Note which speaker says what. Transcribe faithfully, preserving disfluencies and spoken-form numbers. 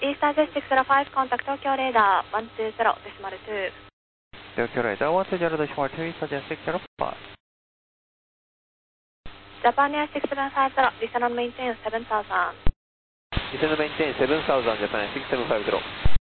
Speaker 1: Eastar Jet six zero five, contact Tokyo Radar one two zero decimal two.
Speaker 2: Tokyo Radar one two zero decimal two, Eastar Jet six zero five.
Speaker 1: Japan Air six seven five zero, descend and maintain seven thousand.
Speaker 2: Descend and maintain seven thousand, Japan Air six seven five zero.